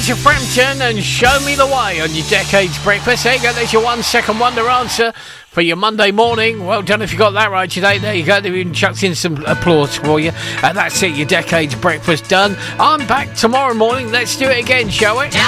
Lisa Frampton and Show Me the Way on your Decades Breakfast. There you go, there's your 1 second wonder answer for your Monday morning. Well done if you got that right today. There you go, they've even chucked in some applause for you. And that's it, your Decades Breakfast done. I'm back tomorrow morning. Let's do it again, shall we?